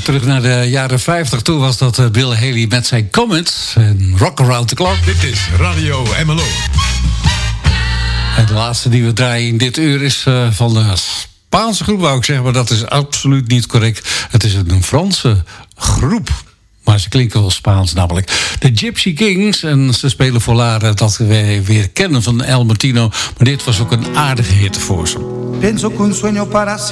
terug naar de jaren 50. Toen was dat Bill Haley met zijn Comets en Rock Around the Clock. Dit is Radio MLO. En de laatste die we draaien in dit uur is van de Spaanse groep, wou ik zeggen, maar dat is absoluut niet correct. Het is een Franse groep. Maar ze klinken wel Spaans namelijk. De Gypsy Kings. En ze spelen voor Lara dat we weer kennen van El Martino. Maar dit was ook een aardige hit voor ze. Pienso que un sueño para